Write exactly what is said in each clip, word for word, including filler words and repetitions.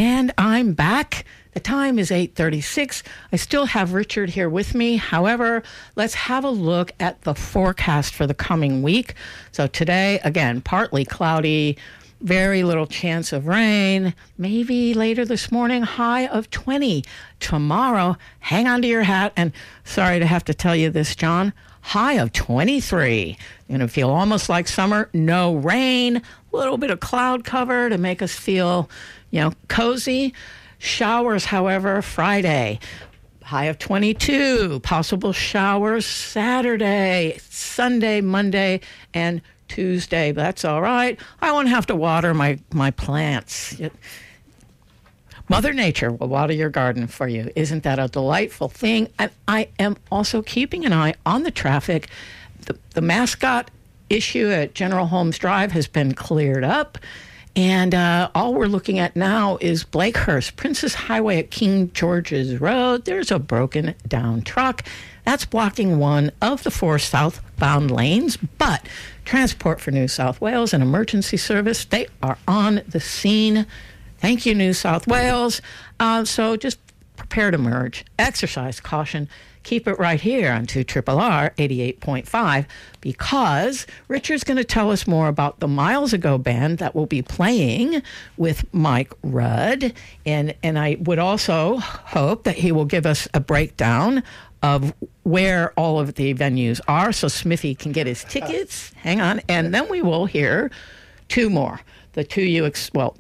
And I'm back. The time is eight thirty-six. I still have Richard here with me. However, let's have a look at the forecast for the coming week. So today, again, partly cloudy, very little chance of rain. Maybe later this morning, high of twenty. Tomorrow, hang on to your hat. And sorry to have to tell you this, John, high of twenty-three. You're going to feel almost like summer. No rain, a little bit of cloud cover to make us feel, you know, cozy. Showers, however, Friday, high of twenty-two. Possible showers Saturday, Sunday, Monday, and Tuesday. But that's all right. I won't have to water my, my plants. It, Mother Nature will water your garden for you. Isn't that a delightful thing? And I am also keeping an eye on the traffic. The, the mascot issue at General Holmes Drive has been cleared up. And uh, all we're looking at now is Blakehurst, Princess Highway at King George's Road. There's a broken down truck. That's blocking one of the four southbound lanes. But Transport for New South Wales and Emergency Service, they are on the scene. Thank you, New South Wales. Uh, so just prepare to merge. Exercise caution. Keep it right here on two R R R eighty-eight point five, because Richard's going to tell us more about the Miles Ago band that will be playing with Mike Rudd. And, and I would also hope that he will give us a breakdown of where all of the venues are so Smithy can get his tickets. Hang on. And then we will hear two more. The two you, ex- well,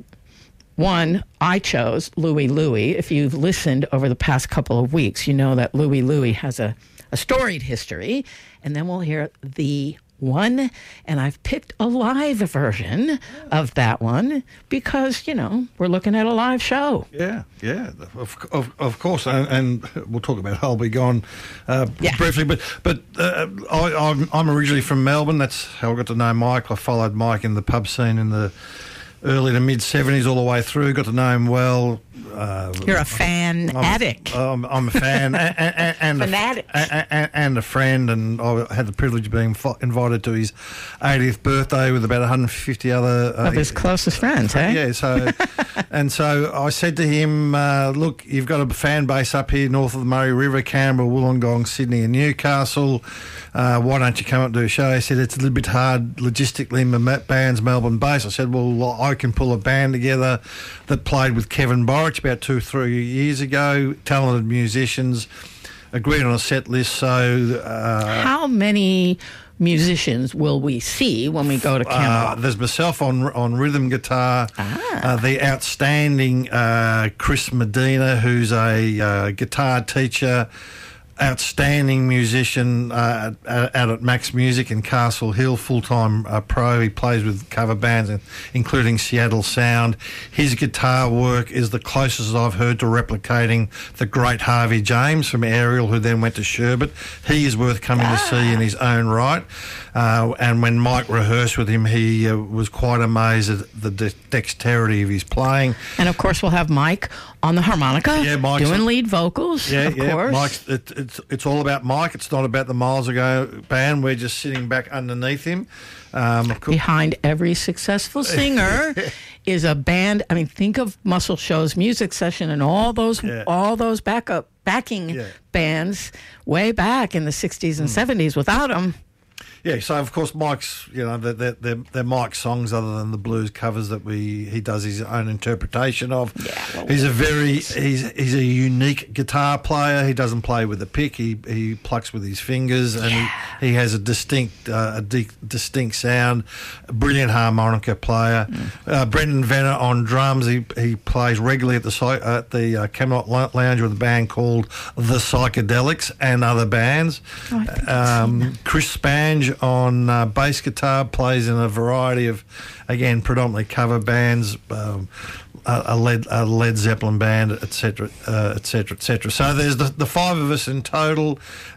one, I chose Louie Louie. If you've listened over the past couple of weeks, you know that Louie Louie has a, a storied history. And then we'll hear the one, and I've picked a live version of that one because, you know, we're looking at a live show. Yeah, yeah, of of, of course. And, and we'll talk about I'll Be Gone uh, yeah. briefly. But but uh, I, I'm, I'm originally from Melbourne. That's how I got to know Mike. I followed Mike in the pub scene in the early to mid-seventies all the way through, got to know him well. Uh, You're a fan I'm, addict. I'm, I'm a fan and, and, and, Fanatic. a, and, and a friend, and I had the privilege of being invited to his eightieth birthday with about one hundred fifty other... Uh, of his closest friends, eh? Yeah, so... and so I said to him, uh, look, you've got a fan base up here north of the Murray River, Canberra, Wollongong, Sydney and Newcastle. Uh, why don't you come up and do a show? He said, it's a little bit hard logistically, my band's Melbourne based. I said, well, I can pull a band together that played with Kevin Borich about two, three years ago, talented musicians, agreed on a set list. So, uh, how many musicians will we see when we go to Canberra? Uh, there's myself on on rhythm guitar, ah. uh, the outstanding uh, Chris Medina, who's a uh, guitar teacher, outstanding musician uh, out at Max Music in Castle Hill, full-time uh, pro. He plays with cover bands, including Seattle Sound. His guitar work is the closest I've heard to replicating the great Harvey James from Ariel, who then went to Sherbet. He is worth coming ah. to see in his own right. Uh, and when Mike rehearsed with him, he uh, was quite amazed at the de- dexterity of his playing. And, of course, we'll have Mike on the harmonica, yeah, Mike's doing a, lead vocals, yeah, of yeah, course. Mike's, it, it's, it's all about Mike. It's not about the Miles Ago band. We're just sitting back underneath him. Um, Behind every successful singer is a band. I mean, think of Muscle Show's music session and all those yeah. all those backup backing yeah. bands way back in the sixties and mm. seventies. Without them, yeah. So of course, Mike's, you know, they're, they're, they're Mike's songs, other than the blues covers that we he does his own interpretation of. Yeah, well, he's a very he's he's a unique guitar player. He doesn't play with a pick. He he plucks with his fingers, and yeah. he, he has a distinct uh, a di- distinct sound. A brilliant harmonica player. Mm. Uh, Brendan Venner on drums. He he plays regularly at the at the uh, Camelot Lounge with a band called The Psychedelics and other bands. Oh, um, Chris Spange on uh, bass guitar, plays in a variety of, again, predominantly cover bands, um, a, a, Led, a Led Zeppelin band, et cetera, uh, et cetera, et cetera. So there's the, the five of us in total.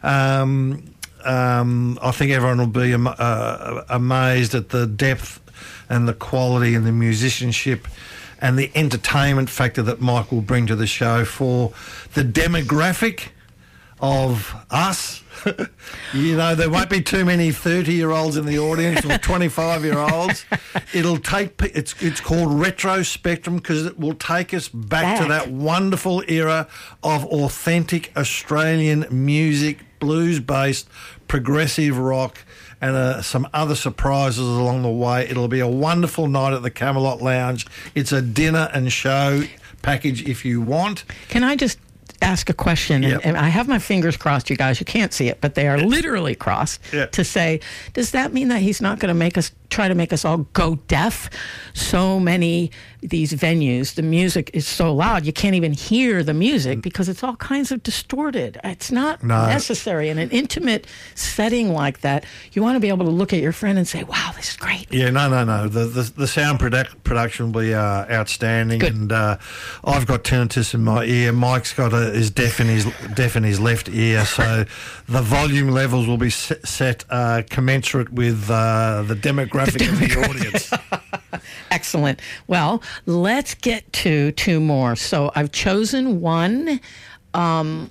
Um, um, I think everyone will be am- uh, amazed at the depth and the quality and the musicianship and the entertainment factor that Mike will bring to the show for the demographic of us You know, there won't be too many thirty-year-olds in the audience or twenty-five-year-olds. It'll take, it's it's called Retro Spectrum because it will take us back, back to that wonderful era of authentic Australian music, blues-based, progressive rock, and uh, some other surprises along the way. It'll be a wonderful night at the Camelot Lounge. It's a dinner and show package if you want. Can I just ask a question? Yep. And, and I have my fingers crossed, you guys. You can't see it, but they are literally crossed yep. to say, does that mean that he's not going to make us try to make us all go deaf? So many these venues, the music is so loud you can't even hear the music because it's all kinds of distorted. It's not no. necessary in an intimate setting like that. You want to be able to look at your friend and say, wow, this is great. Yeah, no, no, no. The the, the sound produc- production will be uh, outstanding. Good. And uh, I've got tinnitus in my ear. Mike's got a, is deaf in his deaf in his left ear, so the volume levels will be set, set uh, commensurate with uh, the demographic the of the audience. Excellent. Well, let's get to two more. So I've chosen one um,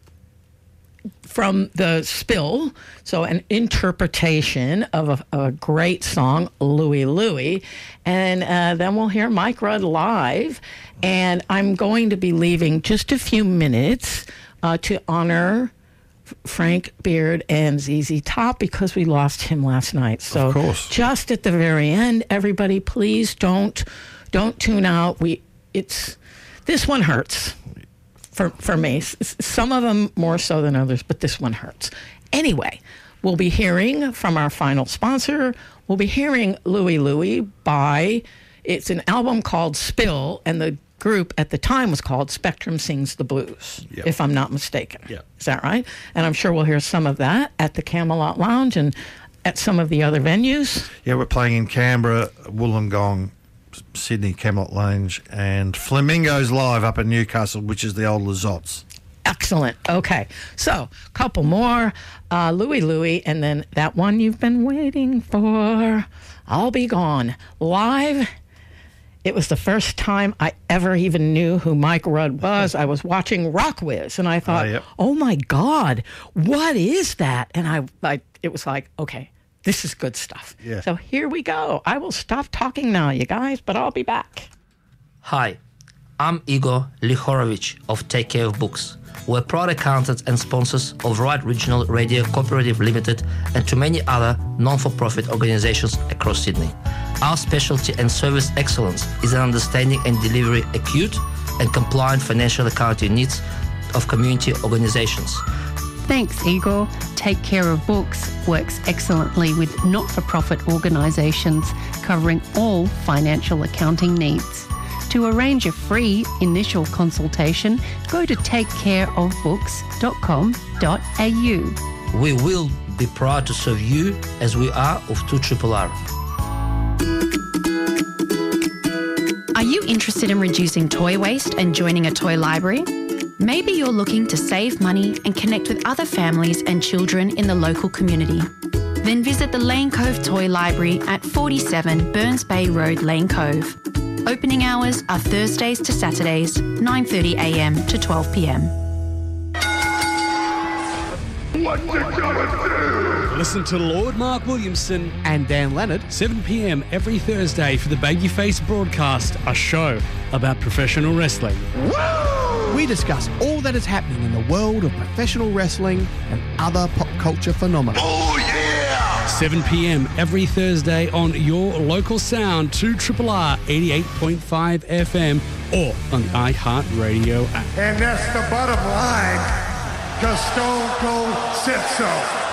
from the Spill, so an interpretation of a, a great song, Louie Louie, and uh, then we'll hear Mike Rudd live, and I'm going to be leaving just a few minutes uh, to honor Frank Beard and Z Z Top because we lost him last night. So of course. Just at the very end, everybody, please don't don't tune out. We it's this one hurts for for me. S- some of them more so than others, but this one hurts. Anyway, we'll be hearing from our final sponsor. We'll be hearing Louie Louie by, it's an album called Spill, and the group at the time was called Spectrum Sings the Blues, yep. if I'm not mistaken. Yep. Is that right? And I'm sure we'll hear some of that at the Camelot Lounge and at some of the other venues. Yeah, we're playing in Canberra, Wollongong, Sydney, Camelot Lounge, and Flamingos Live up in Newcastle, which is the old Lizottes. Excellent. Okay. So, a couple more. Uh, Louie Louie, and then that one you've been waiting for, I'll Be Gone. Live. It was the first time I ever even knew who Mike Rudd was. I was watching Rock Wiz, and I thought, uh, yep. oh, my God, what is that? And I, I, it was like, okay, this is good stuff. Yeah. So here we go. I will stop talking now, you guys, but I'll be back. Hi, I'm Igor Lihorovich of Take Care of Books. We're proud accountants and sponsors of Right Regional Radio Cooperative Limited and to many other non-for-profit organizations across Sydney. Our specialty and service excellence is in understanding and delivering acute and compliant financial accounting needs of community organizations. Thanks, Igor. Take Care of Books works excellently with not-for-profit organisations covering all financial accounting needs. To arrange a free initial consultation, go to take care of books dot com dot a u. We will be proud to serve you as we are of two R R. Are you interested in reducing toy waste and joining a toy library? Maybe you're looking to save money and connect with other families and children in the local community. Then visit the Lane Cove Toy Library at forty-seven Burns Bay Road, Lane Cove. Opening hours are Thursdays to Saturdays, nine thirty a m to twelve p m. What you gonna do? Listen to Lord Mark Williamson and Dan Leonard, seven p m every Thursday for the Babyface Broadcast, a show about professional wrestling. Woo! We discuss all that is happening in the world of professional wrestling and other pop culture phenomena. Oh, yeah! seven p m every Thursday on your local sound, two R R R eighty-eight point five F M or on the iHeartRadio app. And that's the bottom line, because Stone Cold said so.